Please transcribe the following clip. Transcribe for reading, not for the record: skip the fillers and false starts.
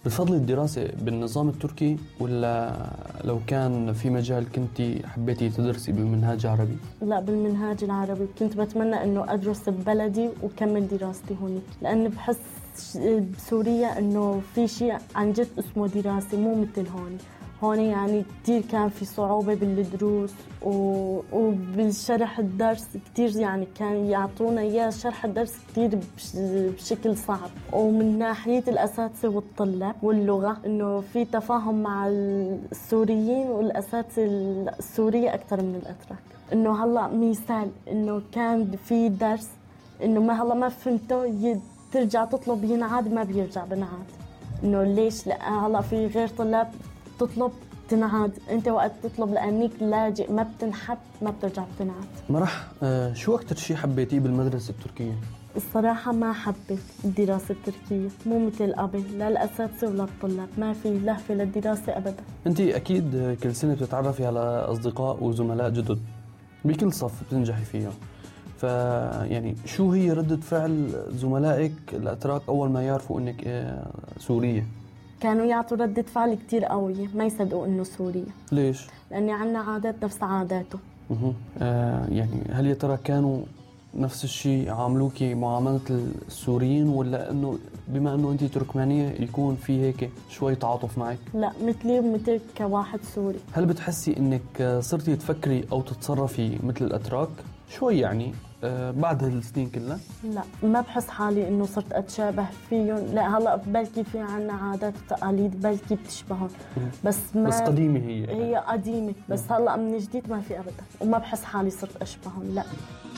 بتفضلي الدراسة بالنظام التركي ولا لو كان في مجال كنتي حبيتي تدرسي بالمنهاج العربي؟ لا، بالمنهاج العربي. كنت بتمنى انه ادرس ببلدي وكمل دراستي هون، لان بحس بسوريا انه في شيء عن جد اسمه دراسة مو مثل هون يعني كتير كان في صعوبة بالدروس وبالشرح الدرس كتير، يعني كان يعطونا إياه شرح الدرس كتير بشكل صعب. ومن ناحية الأساتذة والطلاب واللغة إنه في تفاهم مع السوريين والأساتذة السورية أكثر من الأتراك. إنه هلا مثال إنه كان في درس إنه ما هلا ما فهمته ترجع تطلب ينعاد، ما بيرجع بنعاد. إنه ليش؟ لا هلا في غير طلاب تطلب تنعاد، انت وقت تطلب لانك لاجئ ما بتنحب ما بترجع بتنعاد. مرح، شو اكثر شيء حبيتيه بالمدرسه التركيه؟ الصراحه ما حبيت الدراسه التركيه، مو مثل قبل، لا الاساتذه ولا الطلاب، ما في لهفه للدراسه ابدا. انت اكيد كل سنه بتتعرفي على اصدقاء وزملاء جدد بكل صف بتنجحي فيها، فيعني شو هي ردة فعل زملائك الاتراك اول ما يعرفوا انك سوريه؟ كانوا يعطوا ردة فعل كتير قوية، ما يصدقوا إنه سورية. ليش؟ لأن عنا عادات نفس عاداته. يعني هل يا ترى كانوا نفس الشيء عاملوكي معاملة السوريين، ولا إنه بما إنه أنت تركمانية يكون في هيك شوي تعاطف معك؟ لا، مثلي ومثل كواحد سوري. هل بتحسي إنك صرتي تفكري أو تتصرفي مثل الأتراك شوي يعني بعد هالسنين كلها؟ لا، ما بحس حالي انه صرت اتشابه فيهم، لا هلا بلكي في عنا عادات وتقاليد بلكي بتشبههم، بس قديمة هي قديمة، بس هلا من جديد ما في ابدا، وما بحس حالي صرت اشبههم. لا.